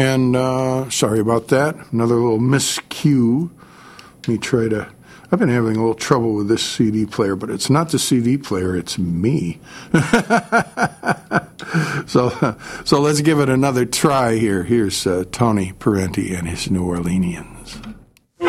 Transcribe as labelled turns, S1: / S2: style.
S1: And sorry about that. Another little miscue. Let me try to... I've been having a little trouble with this CD player, but it's not the CD player, it's me. So let's give it another try here. Here's Tony Parenti and his New Orleanians.